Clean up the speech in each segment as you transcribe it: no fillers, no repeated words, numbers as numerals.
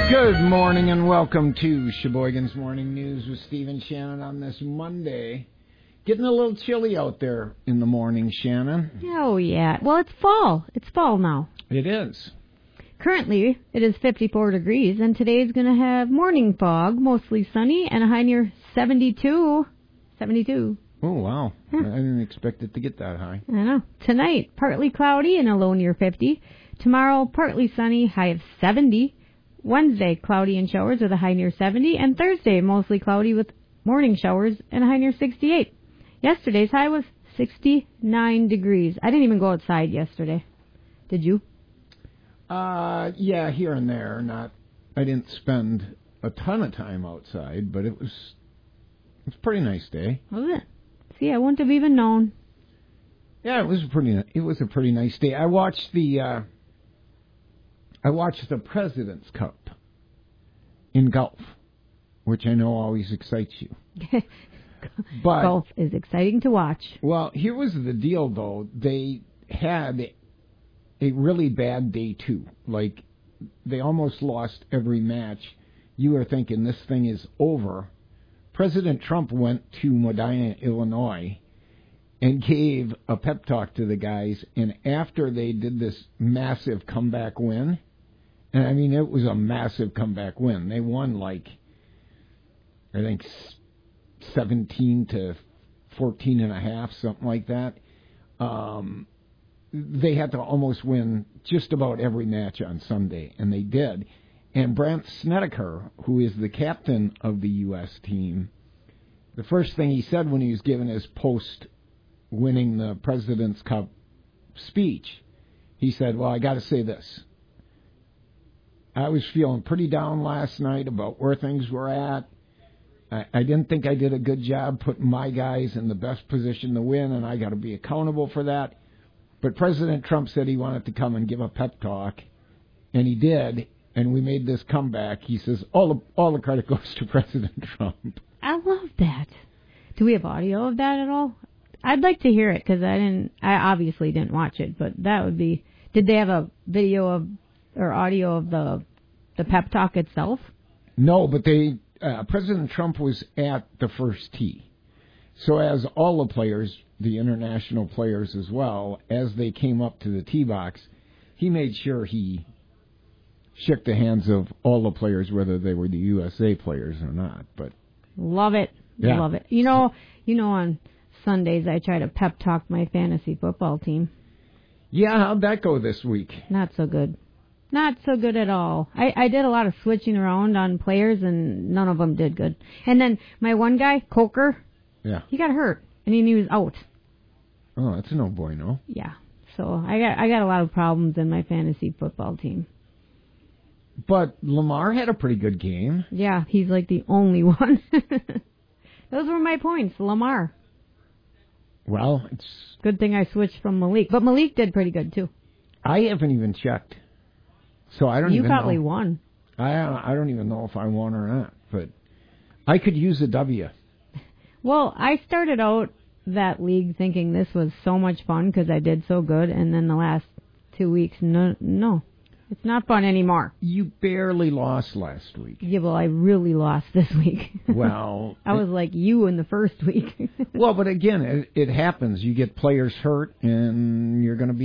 Good morning and welcome to Sheboygan's Morning News with Steve and Shannon on this Monday. Getting a little chilly out there in the morning, Shannon. Oh, yeah. Well, it's fall. It's fall now. It is. Currently, it is 54 degrees, and today's going to have morning fog, mostly sunny, and a high near 72. 72. Oh, wow. I didn't expect it to get that high. I know. Tonight, partly cloudy and a low near 50. Tomorrow, partly sunny, high of 70. Wednesday, cloudy and showers with a high near 70. And Thursday, mostly cloudy with morning showers and a high near 68. Yesterday's high was 69 degrees. I didn't even go outside yesterday. Did you? Yeah, here and there. I didn't spend a ton of time outside, but it was a pretty nice day. Was it? See, I wouldn't have even known. Yeah, it was a pretty nice day. I watched the President's Cup in golf, which I know always excites you. But golf is exciting to watch. Well, here was the deal, though. They had a really bad day, too. Like, they almost lost every match. You were thinking this thing is over. President Trump went to Medina, Illinois, and gave a pep talk to the guys. And after they did this massive comeback win, and I mean, it was a massive comeback win. They won, like, I think 17 to 14 and a half, something like that. They had to almost win just about every match on Sunday, and they did. And Brandt Snedeker, who is the captain of the U.S. team, the first thing he said when he was giving his post-winning the President's Cup speech, he said, well, I got to say this. I was feeling pretty down last night about where things were at. I didn't think I did a good job putting my guys in the best position to win, and I got to be accountable for that. But President Trump said he wanted to come and give a pep talk, and he did, and we made this comeback. He says all the credit goes to President Trump. I love that. Do we have audio of that at all? I'd like to hear it because I obviously didn't watch it, but that would be. Did they have a video of or audio of the pep talk itself? No, but President Trump was at the first tee. So as all the players, the international players as well, as they came up to the tee box, he made sure he shook the hands of all the players, whether they were the USA players or not. But love it. Yeah. Love it. You know, on Sundays I try to pep talk my fantasy football team. Yeah, how'd that go this week? Not so good. Not so good at all. I did a lot of switching around on players, and none of them did good. And then my one guy, Coker, yeah, he got hurt, and he was out. Oh, that's no bueno. Yeah. So I got a lot of problems in my fantasy football team. But Lamar had a pretty good game. Yeah, he's like the only one. Those were my points, Lamar. Well, it's good thing I switched from Malik. But Malik did pretty good, too. I haven't even checked. So I don't even know. You probably won. I don't even know if I won or not. But I could use a W. Well, I started out that league thinking this was so much fun because I did so good. And then the last 2 weeks, no. It's not fun anymore. You barely lost last week. Yeah, well, I really lost this week. Well, I was like you in the first week. Well, but again, it happens. You get players hurt, and you're going to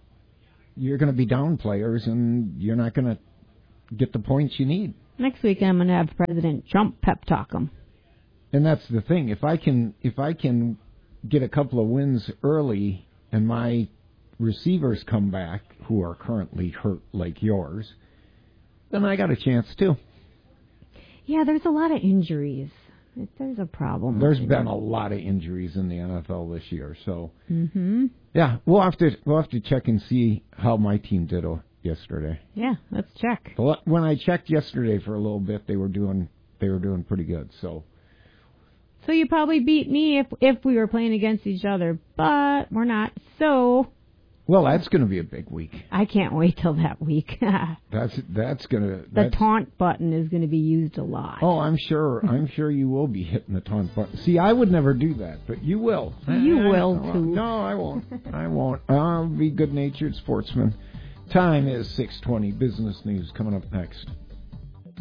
be down players, and you're not going to get the points you need. Next week, I'm going to have President Trump pep talk him. And that's the thing. If I can get a couple of wins early, and my receivers come back who are currently hurt like yours, then I got a chance too. Yeah, there's a lot of injuries. There's a problem. There's been a lot of injuries in the NFL this year, so yeah, we'll have to check and see how my team did yesterday. Yeah, let's check. When I checked yesterday for a little bit, they were doing pretty good. So you probably beat me if we were playing against each other, but we're not. So. Well, that's going to be a big week. I can't wait till that week. That's going to... The taunt button is going to be used a lot. Oh, I'm sure you will be hitting the taunt button. See, I would never do that, but you will. You will, too. No, I won't. I'll be good-natured sportsman. Time is 6:20. Business news coming up next.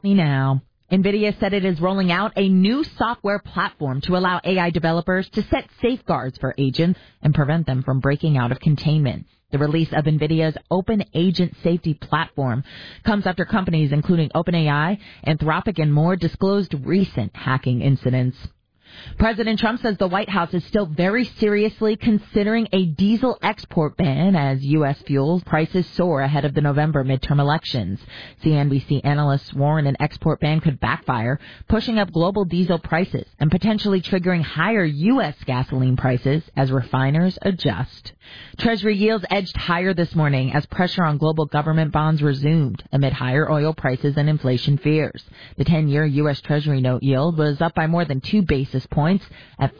Now, NVIDIA said it is rolling out a new software platform to allow AI developers to set safeguards for agents and prevent them from breaking out of containment. The release of NVIDIA's Open Agent Safety Platform comes after companies including OpenAI, Anthropic, and more disclosed recent hacking incidents. President Trump says the White House is still very seriously considering a diesel export ban as U.S. fuel prices soar ahead of the November midterm elections. CNBC analysts warn an export ban could backfire, pushing up global diesel prices and potentially triggering higher U.S. gasoline prices as refiners adjust. Treasury yields edged higher this morning as pressure on global government bonds resumed amid higher oil prices and inflation fears. The 10-year U.S. Treasury note yield was up by more than 2 basis points at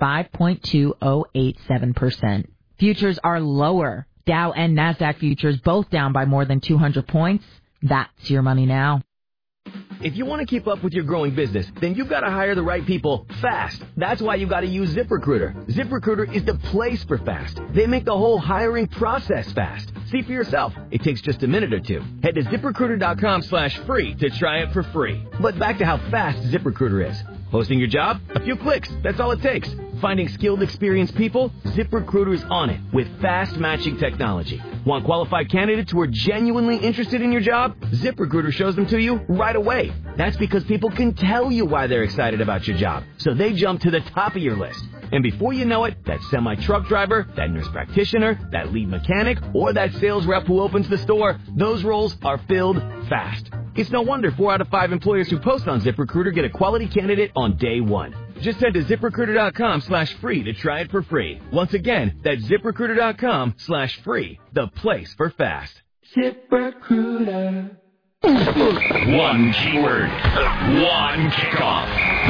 5.2087%. Futures are lower. Dow and NASDAQ futures both down by more than 200 points. That's your money now. If you want to keep up with your growing business, then you've got to hire the right people fast. That's why you've got to use ZipRecruiter. ZipRecruiter is the place for fast. They make the whole hiring process fast. See for yourself. It takes just a minute or two. Head to ZipRecruiter.com/free to try it for free. But back to how fast ZipRecruiter is. Posting your job? A few clicks. That's all it takes. Finding skilled, experienced people? ZipRecruiter is on it with fast matching technology. Want qualified candidates who are genuinely interested in your job? ZipRecruiter shows them to you right away. That's because people can tell you why they're excited about your job, so they jump to the top of your list. And before you know it, that semi-truck driver, that nurse practitioner, that lead mechanic, or that sales rep who opens the store, those roles are filled fast. It's no wonder 4 out of 5 employers who post on ZipRecruiter get a quality candidate on day one. Just head to ZipRecruiter.com/free to try it for free. Once again, that's ZipRecruiter.com/free, the place for fast. ZipRecruiter. One keyword, one kickoff,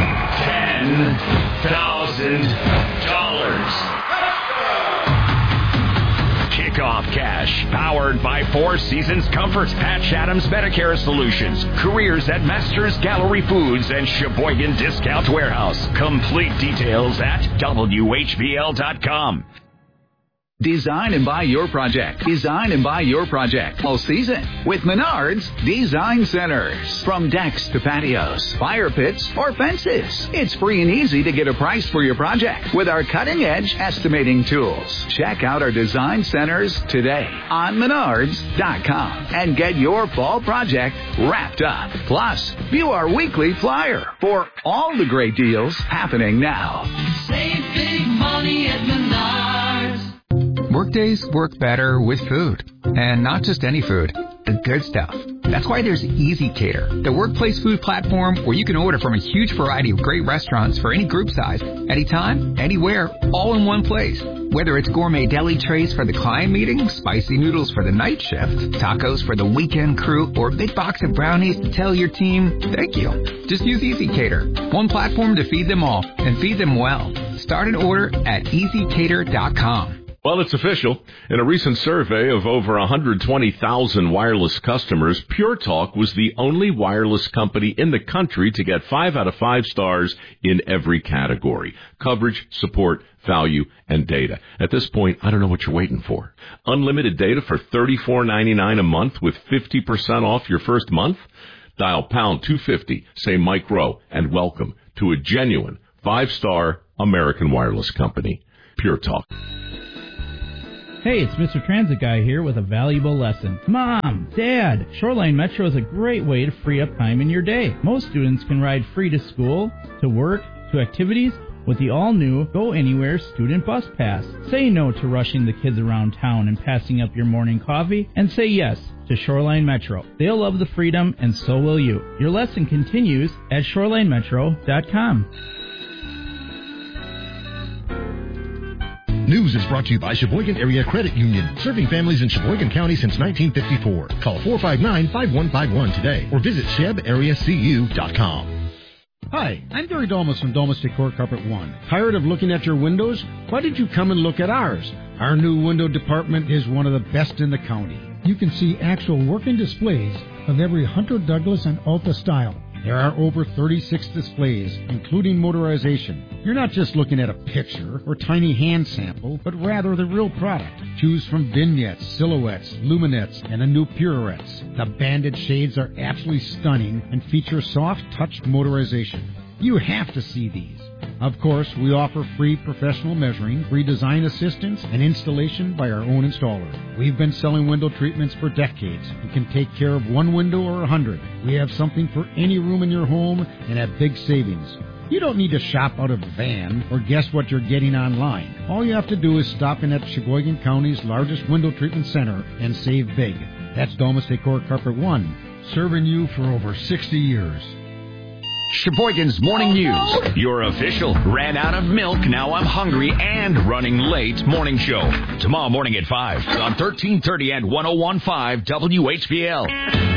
$10,000. Kickoff Cash, powered by Four Seasons Comfort, Patch Adams Medicare Solutions, careers at Masters Gallery Foods and Sheboygan Discount Warehouse. Complete details at WHBL.com. Design and buy your project. Design and buy your project all season with Menards Design Centers. From decks to patios, fire pits, or fences, it's free and easy to get a price for your project with our cutting-edge estimating tools. Check out our design centers today on Menards.com and get your fall project wrapped up. Plus, view our weekly flyer for all the great deals happening now. Save big money at Menards. Workdays work better with food, and not just any food, the good stuff. That's why there's Easy Cater, the workplace food platform where you can order from a huge variety of great restaurants for any group size, anytime, anywhere, all in one place. Whether it's gourmet deli trays for the client meeting, spicy noodles for the night shift, tacos for the weekend crew, or a big box of brownies to tell your team, thank you. Just use Easy Cater, one platform to feed them all, and feed them well. Start an order at EasyCater.com. Well, it's official. In a recent survey of over 120,000 wireless customers, Pure Talk was the only wireless company in the country to get 5 out of 5 stars in every category: coverage, support, value, and data. At this point, I don't know what you're waiting for. Unlimited data for $34.99 a month with 50% off your first month? Dial pound 250, say Mike Rowe, and welcome to a genuine 5-star American wireless company. Pure Talk. Hey, it's Mr. Transit Guy here with a valuable lesson. Mom, Dad, Shoreline Metro is a great way to free up time in your day. Most students can ride free to school, to work, to activities with the all-new Go Anywhere Student Bus Pass. Say no to rushing the kids around town and passing up your morning coffee, and say yes to Shoreline Metro. They'll love the freedom, and so will you. Your lesson continues at ShorelineMetro.com. News is brought to you by Sheboygan Area Credit Union, serving families in Sheboygan County since 1954. Call 459-5151 today or visit ShebAreaCU.com. Hi, I'm Gary Domas from Domas Decor Carpet One. Tired of looking at your windows? Why don't you come and look at ours? Our new window department is one of the best in the county. You can see actual working displays of every Hunter Douglas and Alta style. There are over 36 displays, including motorization. You're not just looking at a picture or tiny hand sample, but rather the real product. Choose from vignettes, silhouettes, luminettes, and the new Purettes. The banded shades are absolutely stunning and feature soft-touch motorization. You have to see these. Of course, we offer free professional measuring, free design assistance, and installation by our own installer. We've been selling window treatments for decades and can take care of one window or 100. We have something for any room in your home and at big savings. You don't need to shop out of a van or guess what you're getting online. All you have to do is stop in at Sheboygan County's largest window treatment center and save big. That's Domus Decor Carpet One, serving you for over 60 years. Sheboygan's Morning News. Your official ran out of milk, now I'm hungry, and running late morning show. Tomorrow morning at 5 on 1330 and 101.5 WHPL.